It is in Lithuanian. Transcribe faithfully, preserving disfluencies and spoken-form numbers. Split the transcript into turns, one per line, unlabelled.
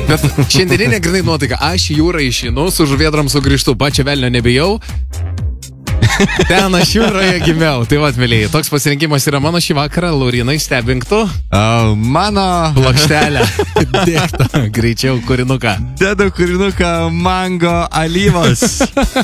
Bet šiandieninė grinai nuotaika, aš į jūrą išeinu, su žuvėdram sugrįžtu, pačio velnio nebijau. Ten aš jūroje gimiau. Tai vat, mėlyje, toks pasirinkimas yra mano šį vakarą. Laurinai, stebink tu.
Uh, mano...
Plokštelę. Dėkta, greičiau kūrinuką.
Dedu kūrinuką Mango alyvos.